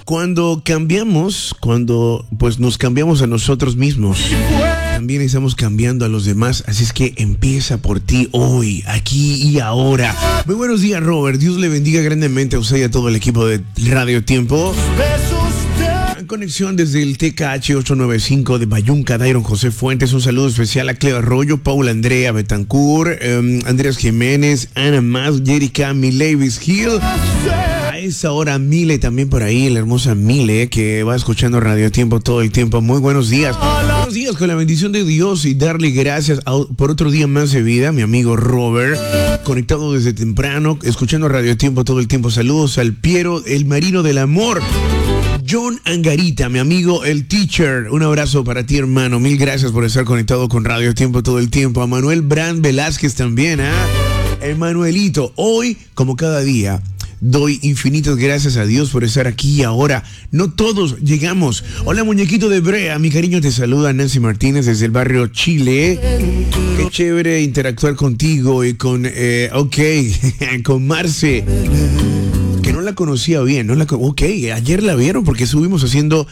Cuando cambiamos, cuando pues nos cambiamos a nosotros mismos, también estamos cambiando a los demás. Así es que empieza por ti hoy, aquí y ahora. Muy buenos días, Robert. Dios le bendiga grandemente a usted y a todo el equipo de Radio Tiempo. Conexión desde el TKH 895 de Bayunca, Dairon José Fuentes. Un saludo especial a Cleo Arroyo, Paula Andrea Betancourt, Andrés Jiménez, Ana Más, Jerica, Milevis Hill. A esa hora Mile también por ahí, la hermosa Mile que va escuchando Radio Tiempo todo el tiempo. Muy buenos días. Buenos días con la bendición de Dios y darle gracias por otro día más de vida. Mi amigo Robert, conectado desde temprano, escuchando Radio Tiempo todo el tiempo. Saludos al Piero, el marino del amor. John Angarita, mi amigo, el teacher. Un abrazo para ti, hermano. Mil gracias por estar conectado con Radio Tiempo todo el tiempo. A Manuel Brand Velázquez también, Emanuelito. Hoy, como cada día, doy infinitas gracias a Dios por estar aquí y ahora. No todos llegamos. Hola, muñequito de Brea. Mi cariño te saluda Nancy Martínez desde el barrio Chile. Qué chévere interactuar contigo y con, con Marce. Que no la conocía bien, ayer la vieron porque estuvimos haciendo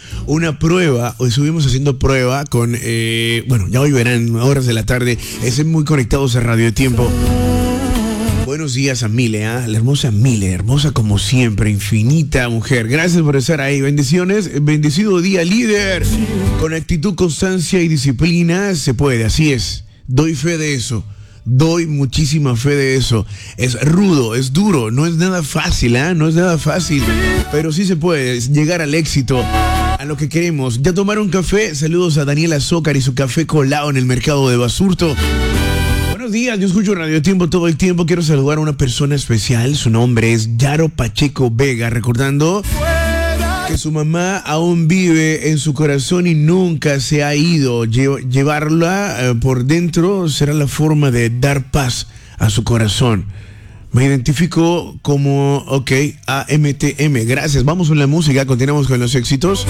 prueba con, ya hoy verán, horas de la tarde, estén muy conectados a Radio Tiempo. Buenos días a Mile, la hermosa Mile, hermosa como siempre, infinita mujer. Gracias por estar ahí, bendiciones, bendecido día, líder. Con actitud, constancia y disciplina se puede, así es, doy fe de eso. Doy muchísima fe de eso. Es rudo, es duro, no es nada fácil, no es nada fácil, pero sí se puede llegar al éxito, a lo que queremos. ¿Ya tomaron café? Saludos a Daniela Zócar y su café colado en el mercado de Basurto. Buenos días, yo escucho Radio Tiempo todo el tiempo. Quiero saludar a una persona especial. Su nombre es Yaro Pacheco Vega, recordando que su mamá aún vive en su corazón y nunca se ha ido. Llevarla por dentro será la forma de dar paz a su corazón. Me identifico como, AMTM. Gracias. Vamos con la música, continuamos con los éxitos.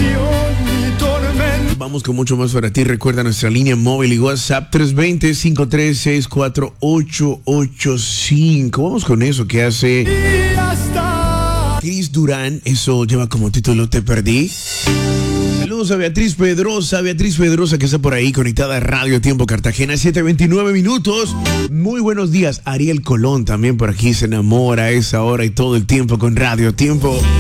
Vamos con mucho más para ti. Recuerda nuestra línea móvil y WhatsApp 320-536-4885. Vamos con eso que hace Cris Durán, eso lleva como título Te Perdí. Saludos a Beatriz Pedrosa que está por ahí conectada a Radio Tiempo Cartagena, 7:29 minutos. Muy buenos días. Ariel Colón también por aquí se enamora a esa hora y todo el tiempo con Radio Tiempo.